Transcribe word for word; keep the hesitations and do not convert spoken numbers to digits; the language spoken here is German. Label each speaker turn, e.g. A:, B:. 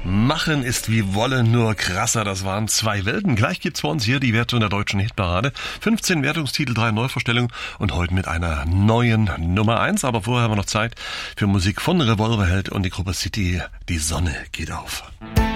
A: Machen ist wie Wollen, nur krasser. Das waren zwei Welten. Gleich gibt's bei uns hier die Wertung der deutschen Hitparade. fünfzehn Wertungstitel, drei Neuvorstellungen und heute mit einer neuen Nummer eins. Aber vorher haben wir noch Zeit für Musik von Revolverheld und die Gruppe City. Die Sonne geht auf.